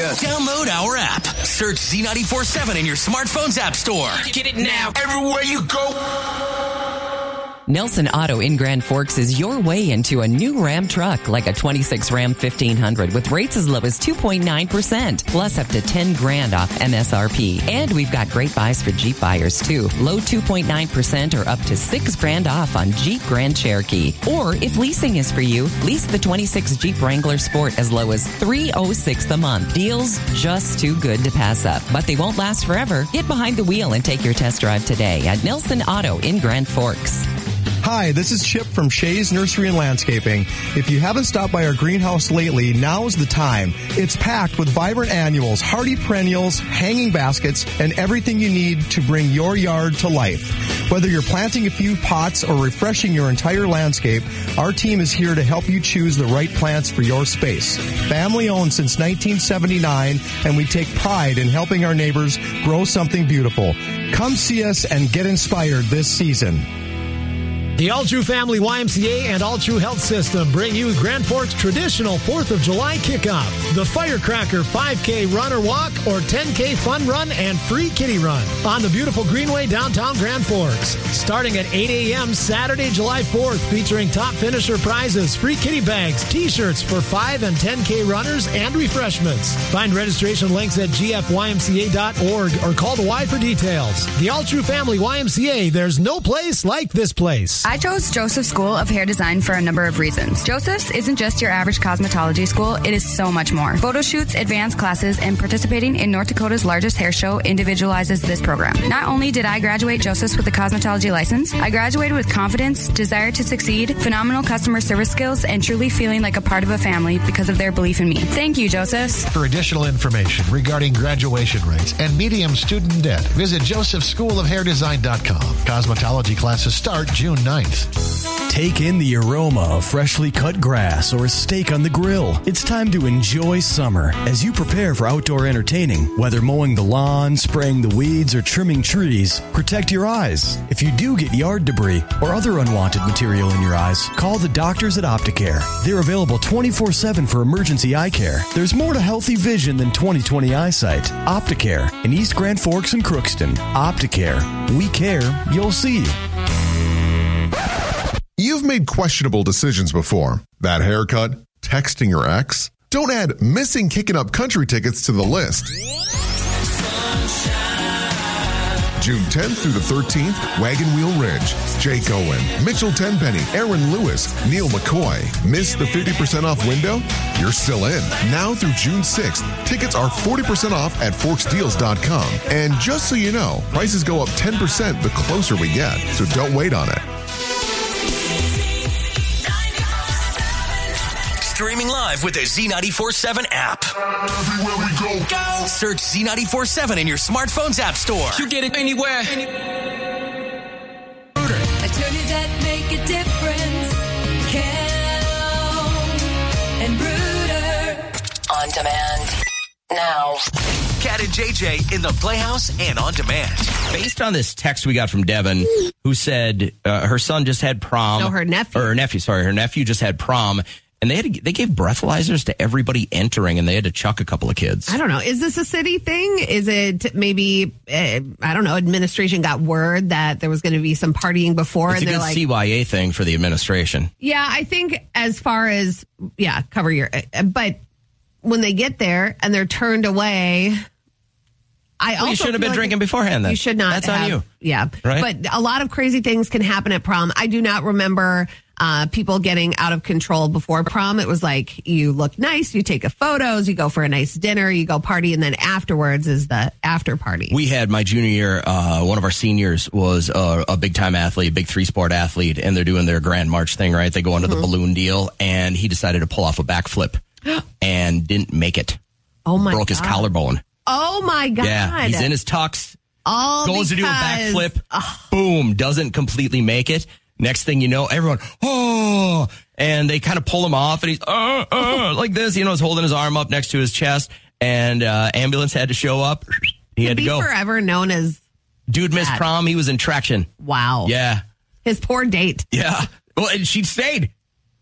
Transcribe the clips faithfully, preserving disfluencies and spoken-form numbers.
Yes. Download our app. Search Z ninety-four seven in your smartphone's app store. Get it now. Everywhere you go. Nelson Auto in Grand Forks is your way into a new Ram truck, like a twenty-six Ram fifteen hundred with rates as low as two point nine percent, plus up to ten grand off M S R P. And we've got great buys for Jeep buyers too. Low two point nine percent or up to six grand off on Jeep Grand Cherokee. Or if leasing is for you, lease the twenty-six Jeep Wrangler Sport as low as three hundred six dollars a month. Deals just too good to pass up, but they won't last forever. Get behind the wheel and take your test drive today at Nelson Auto in Grand Forks. Hi, this is Chip from Shays Nursery and Landscaping. If you haven't stopped by our greenhouse lately, now's the time. It's packed with vibrant annuals, hardy perennials, hanging baskets, and everything you need to bring your yard to life. Whether you're planting a few pots or refreshing your entire landscape, our team is here to help you choose the right plants for your space. Family owned since nineteen seventy-nine, and we take pride in helping our neighbors grow something beautiful. Come see us and get inspired this season. The All True Family Y M C A and All True Health System bring you Grand Forks' traditional fourth of July kickoff. The Firecracker five K run or walk or ten K fun run and free kitty run on the beautiful Greenway downtown Grand Forks. Starting at eight a.m. Saturday, July fourth, featuring top finisher prizes, free kitty bags, t-shirts for five and ten K runners, and refreshments. Find registration links at g f y m c a dot org or call the Y for details. The All True Family Y M C A, there's no place like this place. I chose Joseph School of Hair Design for a number of reasons. Joseph's isn't just your average cosmetology school, it is so much more. Photo shoots, advanced classes, and participating in North Dakota's largest hair show individualizes this program. Not only did I graduate Joseph's with a cosmetology license, I graduated with confidence, desire to succeed, phenomenal customer service skills, and truly feeling like a part of a family because of their belief in me. Thank you, Joseph's. For additional information regarding graduation rates and medium student debt, visit joseph school of hair design dot com. Cosmetology classes start June ninth. Take in the aroma of freshly cut grass or a steak on the grill. It's time to enjoy summer as you prepare for outdoor entertaining. Whether mowing the lawn, spraying the weeds, or trimming trees, protect your eyes. If you do get yard debris or other unwanted material in your eyes, call the doctors at Opticare. They're available twenty-four seven for emergency eye care. There's more to healthy vision than twenty twenty eyesight. Opticare in East Grand Forks and Crookston. Opticare. We care. You'll see. You've made questionable decisions before. That haircut, texting your ex. Don't add missing Kickin' Up Country tickets to the list. June tenth through the thirteenth, Wagon Wheel Ridge, Jake Owen, Mitchell Tenpenny, Aaron Lewis, Neil McCoy. Miss the fifty percent off window? You're still in. Now through June sixth, tickets are forty percent off at forks deals dot com. And just so you know, prices go up ten percent the closer we get, so don't wait on it. Streaming live with the Z ninety-four seven app. Everywhere we go. Go! Search Z ninety-four seven in your smartphone's app store. You get it anywhere. Attorneys that make a difference. Kell and Bruder. On demand. Now. Cat and J J in the Playhouse and on demand. Based on this text we got from Devin, who said uh, her son just had prom. No, her nephew. Or her nephew, sorry. Her nephew just had prom. And they had to, they gave breathalyzers to everybody entering, and they had to chuck a couple of kids. I don't know. Is this a city thing? Is it maybe, uh, I don't know, administration got word that there was going to be some partying before? It's and a they're good like, C Y A thing for the administration. Yeah, I think as far as, yeah, cover your, uh, but when they get there and they're turned away, I well, also you should have been like drinking beforehand then. You should not That's have, on you. Yeah. Right? But a lot of crazy things can happen at prom. I do not remember uh, people getting out of control before prom. It was like you look nice, you take a photos, you go for a nice dinner, you go party, and then afterwards is the after party. We had my junior year, uh, one of our seniors was a, a big time athlete, a big three sport athlete, and they're doing their grand march thing, right? They go into mm-hmm. the balloon deal, and he decided to pull off a backflip and didn't make it. Oh my Broke God. his collarbone. Oh my God. Yeah, he's in his tux. All goes because, to do a backflip. Oh. Boom, doesn't completely make it. Next thing you know, everyone, oh, and they kind of pull him off, and he's uh, uh, like this, you know, he's holding his arm up next to his chest, and uh, ambulance had to show up. He to had to be go. Forever known as dude missed that. prom. He was in traction. Wow. Yeah. His poor date. Yeah. Well, and she stayed.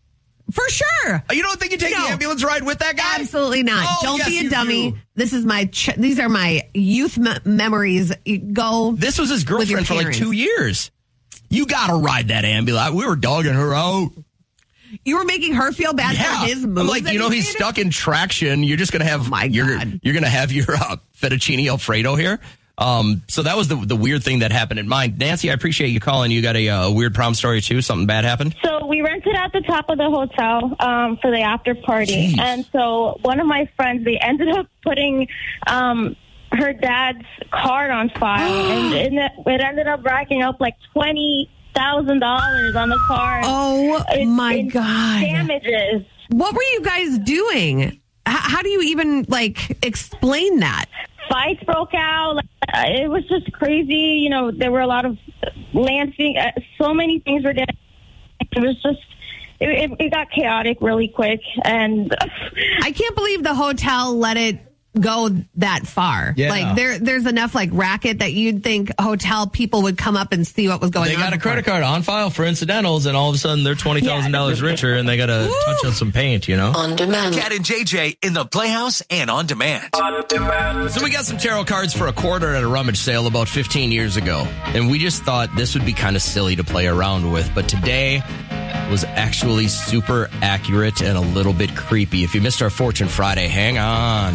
For sure. You don't think you take No. the ambulance ride with that guy? Absolutely not. Oh, Don't yes, be a you dummy. do. This is my. Ch- these are my youth me- memories. You go. This was his with your girlfriend for like parents. two years. You got to ride that ambulance. We were dogging her out. You were making her feel bad Yeah. for his moves. I'm like, that you know, he he's made? stuck in traction. You're just going to have Oh, my you're, God. you're going to have your uh, fettuccine Alfredo here. Um, so that was the the weird thing that happened in mine. Nancy, I appreciate you calling. You got a, uh, weird prom story too. Something bad happened. So we rented at the top of the hotel um, for the after party. Jeez. And so one of my friends, they ended up putting um, her dad's card on file. and it, it ended up racking up like twenty thousand dollars on the card. Oh, in- my in God. Damages. What were you guys doing? H- how do you even like explain that? Fights broke out. Like, uh, it was just crazy. You know, there were a lot of lancing. Uh, so many things were done. It was just, it, it, it got chaotic really quick. And I can't believe the hotel let it go that far. Yeah. Like there, there's enough like racket that you'd think hotel people would come up and see what was going They on. got a before. credit card on file for incidentals, and all of a sudden they're twenty thousand dollars richer, and they got to touch on some paint, you know? On demand. Cat and J J in the Playhouse and on demand. So we got some tarot cards for a quarter at a rummage sale about fifteen years ago. And we just thought this would be kind of silly to play around with. But today was actually super accurate and a little bit creepy. If you missed our Fortune Friday, hang on.